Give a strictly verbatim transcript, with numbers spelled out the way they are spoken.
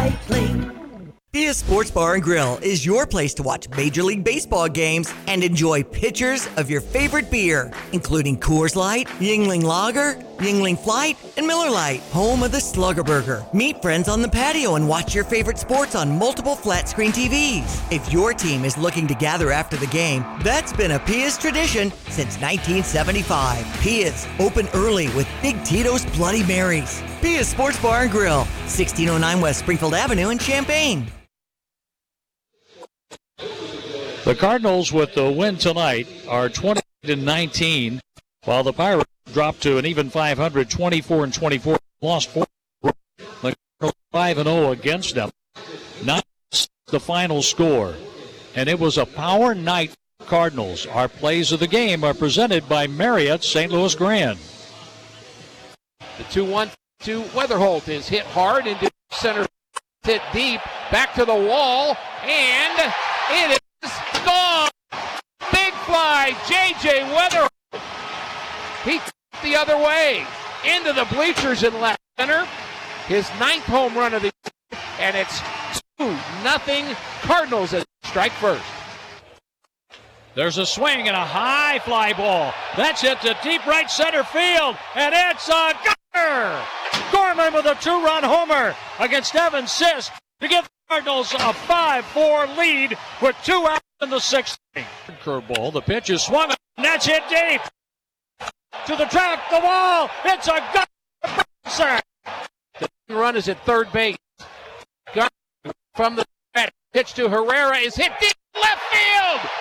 right place. Pia Sports Bar and Grill is your place to watch Major League Baseball games and enjoy pitchers of your favorite beer, including Coors Light, Yuengling Lager, Yuengling Flight, and Miller Lite, home of the Slugger Burger. Meet friends on the patio and watch your favorite sports on multiple flat-screen T Vs. If your team is looking to gather after the game, that's been a Pia's tradition since nineteen seventy-five. Pia's, open early with Big Tito's Bloody Marys. Pia's Sports Bar and Grill, sixteen oh nine West Springfield Avenue in Champaign. The Cardinals, with the win tonight, are twenty to nineteen, while the Pirates dropped to an even five hundred, twenty-four and twenty-four. Lost four. The Cardinals five and oh against them. Not the final score. And it was a power night for the Cardinals. Our plays of the game are presented by Marriott Saint Louis Grand. The two one two Weatherholt is hit hard into center, hit deep, back to the wall, and it is gone. Big fly, J J Weatherholt. He the other way into the bleachers in left center. His ninth home run of the year, and it's two nothing Cardinals at strike first. There's a swing and a high fly ball. That's hit to deep right center field, and it's a gunner. Gorman with a two-run homer against Evan Sisk to give the Cardinals a five four lead with two outs in the sixth inning. Curveball, the pitch is swung, and that's hit deep. To the track, the wall, it's a gunner. The run is at third base. Gunner from the pitch to Herrera is hit deep left field.